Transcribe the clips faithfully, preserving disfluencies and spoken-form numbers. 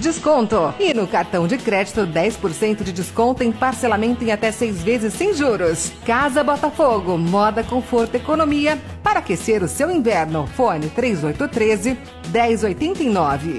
desconto. E no cartão de crédito, dez por cento de desconto em parcelamento em até seis vezes sem juros. Casa Botafogo, moda, conforto, economia, para aquecer o seu inverno. Fone três oito um três, um zero oito nove.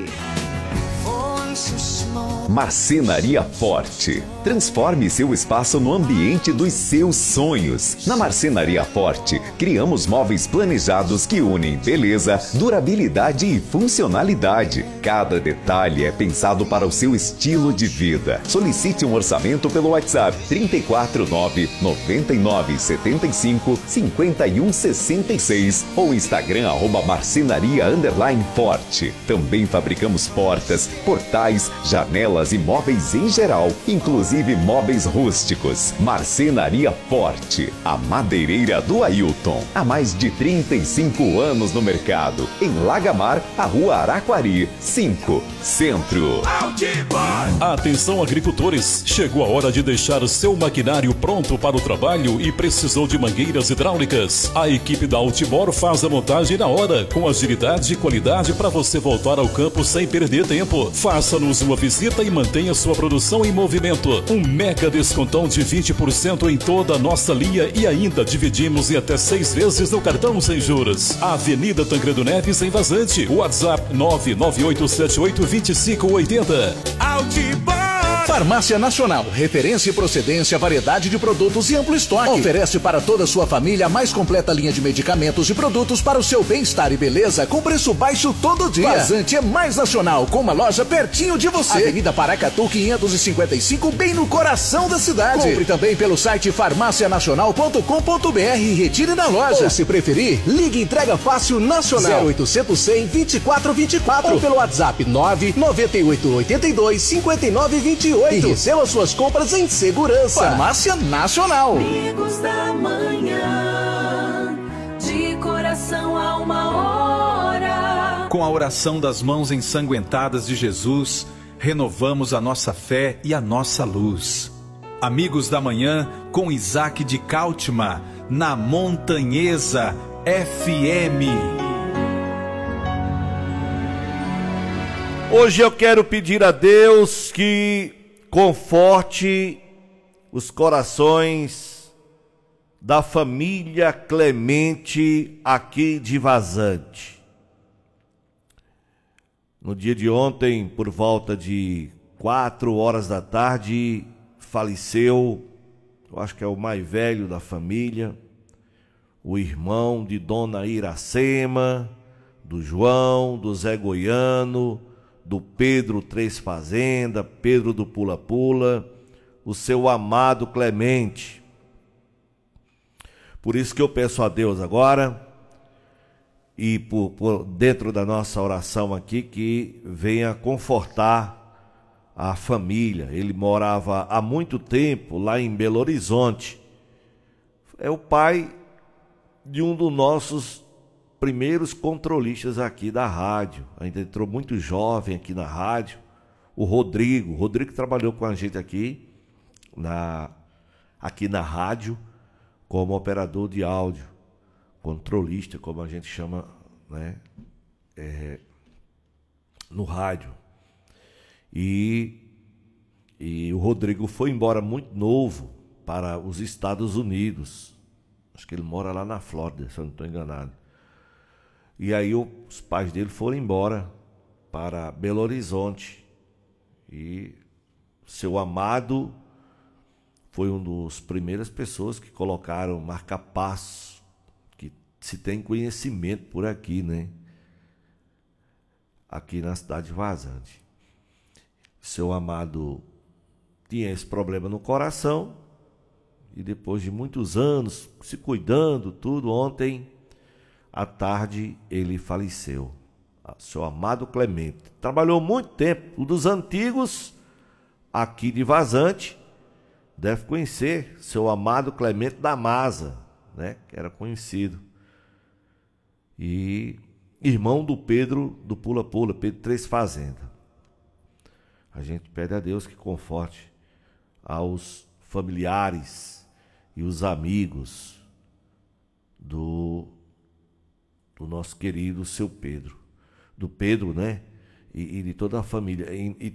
Marcenaria Forte. Transforme seu espaço no ambiente dos seus sonhos. Na Marcenaria Forte, criamos móveis planejados que unem beleza, durabilidade e funcionalidade. Cada detalhe é pensado para o seu estilo de vida. Solicite um orçamento pelo WhatsApp trinta e quatro, nove, noventa e nove, setenta e cinco, cinquenta e um, sessenta e seis ou Instagram arroba marcenaria underline forte. Também fabricamos portas, portais, janelas e móveis em geral, inclusive móveis rústicos. Marcenaria Forte, a madeireira do Ailton. Há mais de trinta e cinco anos no mercado. Em Lagamar, a Rua Araquari, cinco, Centro. Atenção, agricultores, chegou a hora de deixar o seu maquinário pronto para o trabalho e precisou de mangueiras hidráulicas. A equipe da Altibor faz a montagem na hora, com agilidade e qualidade para você voltar ao campo sem perder tempo. Faça-nos uma visita e mantenha sua produção em movimento. Um mega descontão de vinte por cento em toda a nossa linha e ainda dividimos em até seis vezes no cartão sem juros. Avenida Tancredo Neves, em Vazante. WhatsApp nove nove oito sete oito, dois cinco oito zero. Altibor! Farmácia Nacional, referência e procedência, variedade de produtos e amplo estoque. Oferece para toda a sua família a mais completa linha de medicamentos e produtos para o seu bem-estar e beleza com preço baixo todo dia. Vazante é mais nacional, com uma loja pertinho de você. Avenida Paracatu quinhentos e cinquenta e cinco, bem no coração da cidade. Compre também pelo site farmácia nacional ponto com ponto br e retire na loja. Ou se preferir, ligue Entrega Fácil Nacional zero oitocentos, cem, vinte e quatro vinte e quatro ou pelo WhatsApp nove nove oito oito dois, cinco nove dois oito. E receba suas compras em segurança. Farmácia Nacional. Amigos da manhã, de coração a uma hora. Com a oração das mãos ensanguentadas de Jesus, renovamos a nossa fé e a nossa luz. Amigos da manhã, com Isaac de Cáltima, na Montanhesa F M. Hoje eu quero pedir a Deus que conforte os corações da família Clemente aqui de Vazante. No dia de ontem, por volta de quatro horas da tarde, faleceu, eu acho que é o mais velho da família, o irmão de Dona Iracema, do João, do Zé Goiano, do Pedro Três Fazenda, Pedro do Pula Pula, o seu amado Clemente. Por isso que eu peço a Deus agora, e por, por dentro da nossa oração aqui, que venha confortar a família. Ele morava há muito tempo lá em Belo Horizonte. É o pai de um dos nossos primeiros controlistas aqui da rádio. Ainda entrou muito jovem aqui na rádio, o Rodrigo. O Rodrigo trabalhou com a gente aqui na, aqui na rádio como operador de áudio, controlista, como a gente chama, né, é, no rádio. E, e o Rodrigo foi embora muito novo para os Estados Unidos. Acho que ele mora lá na Flórida, se eu não estou enganado. E aí os pais dele foram embora para Belo Horizonte. E seu amado foi um dos primeiras pessoas que colocaram marca-passo, que se tem conhecimento por aqui, né? Aqui na cidade de Vazante. Seu amado tinha esse problema no coração e depois de muitos anos se cuidando, tudo, ontem à tarde ele faleceu. Seu amado Clemente. Trabalhou muito tempo, um dos antigos aqui de Vazante. Deve conhecer seu amado Clemente da Maza, né? Que era conhecido. E irmão do Pedro do Pula Pula, Pedro Três Fazenda. A gente pede a Deus que conforte aos familiares e os amigos do, do nosso querido seu Pedro. Do Pedro, né? E, e de toda a família. E, e